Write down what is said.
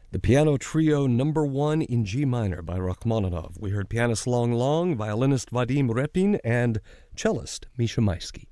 The Piano Trio Number 1 in G minor by Rachmaninoff. We heard pianist Long Long, violinist Vadim Repin, and cellist Misha Maisky.